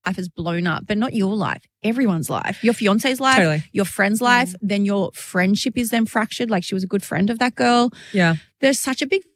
life has blown up, but not your life, everyone's life. Your fiance's life, Totally. your friend's life, then your friendship is then fractured. Like she was a good friend of that girl. Yeah. There's such a big